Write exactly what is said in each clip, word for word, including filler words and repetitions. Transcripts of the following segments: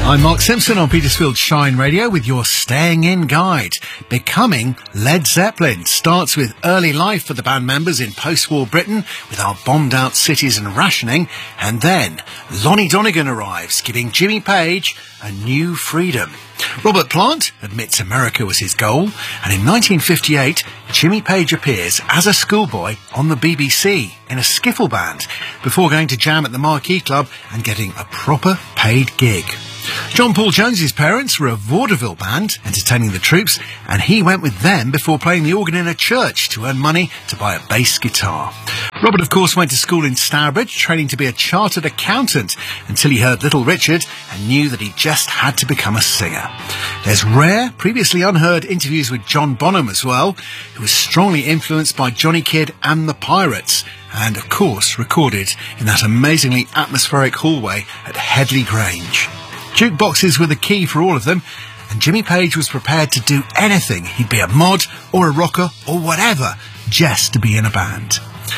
I'm Mark Simpson on Petersfield Shine Radio with your Staying In guide. Becoming Led Zeppelin starts with early life for the band members in post-war Britain with our bombed-out cities and rationing, and then Lonnie Donegan arrives, giving Jimmy Page a new freedom. Robert Plant admits America was his goal, and in nineteen fifty-eight, Jimmy Page appears as a schoolboy on the B B C in a skiffle band before going to jam at the Marquee Club and getting a proper paid gig. John Paul Jones's parents were a vaudeville band entertaining the troops, and he went with them before playing the organ in a church to earn money to buy a bass guitar. Robert, of course, went to school in Stourbridge, training to be a chartered accountant until he heard Little Richard and knew that he just had to become a singer. There's rare, previously unheard interviews with John Bonham as well, who was strongly influenced by Johnny Kidd and the Pirates, and of course recorded in that amazingly atmospheric hallway at Headley Grange. Jukeboxes were the key for all of them, and Jimmy Page was prepared to do anything. He'd be a mod or a rocker or whatever, just to be in a band.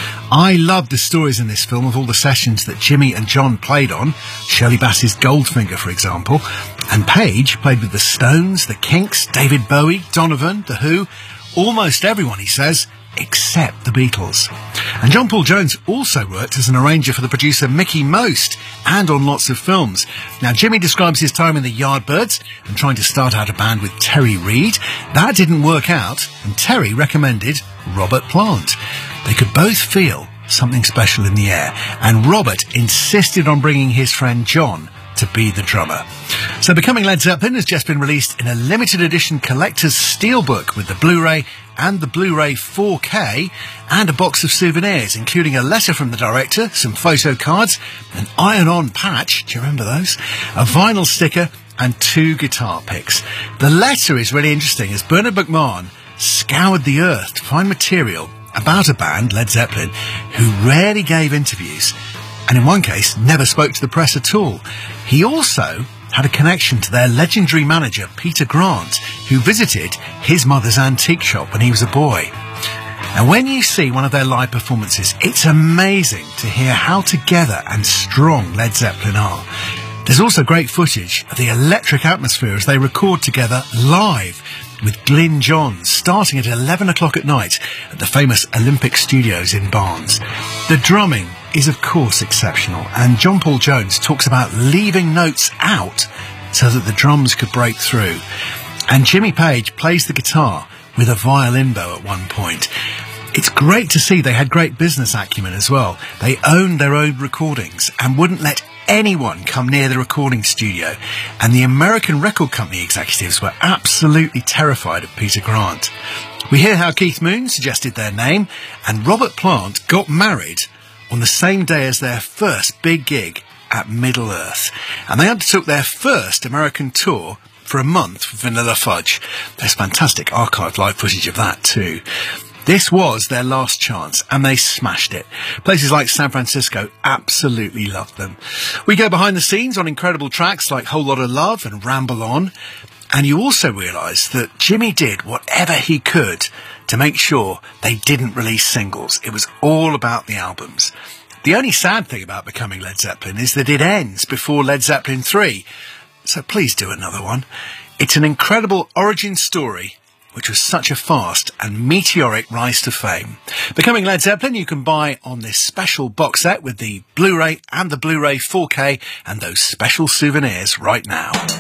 I loved the stories in this film of all the sessions that Jimmy and John played on, Shirley Bassey's Goldfinger, for example, and Page played with the Stones, the Kinks, David Bowie, Donovan, The Who, almost everyone, he says, except the Beatles. And John Paul Jones also worked as an arranger for the producer Mickey Most and on lots of films. Now, Jimmy describes his time in the Yardbirds and trying to start out a band with Terry Reid. That didn't work out, and Terry recommended Robert Plant. They could both feel something special in the air, and Robert insisted on bringing his friend John to be the drummer. So Becoming Led Zeppelin has just been released in a limited edition collector's steelbook with the Blu-ray and the Blu-ray four K and a box of souvenirs, including a letter from the director, some photo cards, an iron-on patch, do you remember those? A vinyl sticker and two guitar picks. The letter is really interesting as Bernard McMahon scoured the earth to find material about a band, Led Zeppelin, who rarely gave interviews and in one case never spoke to the press at all. He also had a connection to their legendary manager, Peter Grant, who visited his mother's antique shop when he was a boy. And when you see one of their live performances, it's amazing to hear how together and strong Led Zeppelin are. There's also great footage of the electric atmosphere as they record together live with Glyn Johns, starting at eleven o'clock at night at the famous Olympic Studios in Barnes. The drumming is of course exceptional, and John Paul Jones talks about leaving notes out so that the drums could break through. And Jimmy Page plays the guitar with a violin bow at one point. It's great to see they had great business acumen as well. They owned their own recordings and wouldn't let anyone come near the recording studio, and the American record company executives were absolutely terrified of Peter Grant. We hear how Keith Moon suggested their name, and Robert Plant got married on the same day as their first big gig at Middle-earth, and they undertook their first American tour for a month with Vanilla Fudge. There's fantastic archived live footage of that too. This was their last chance, and they smashed it. Places like San Francisco absolutely loved them. We go behind the scenes on incredible tracks like Whole Lotta Love and Ramble On, and you also realise that Jimmy did whatever he could to make sure they didn't release singles. It was all about the albums. The only sad thing about Becoming Led Zeppelin is that it ends before Led Zeppelin three, so please do another one. It's an incredible origin story, which was such a fast and meteoric rise to fame. Becoming Led Zeppelin you can buy on this special box set with the Blu-ray and the Blu-ray four K and those special souvenirs right now.